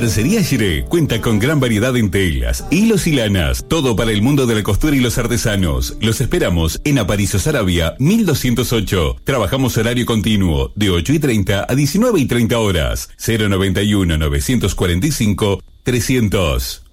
Mercería Giré cuenta con gran variedad en telas, hilos y lanas, todo para el mundo de la costura y los artesanos. Los esperamos en Aparicio Saravia, 1208. Trabajamos horario continuo, de 8:30 a 19:30 horas. 091 945 300.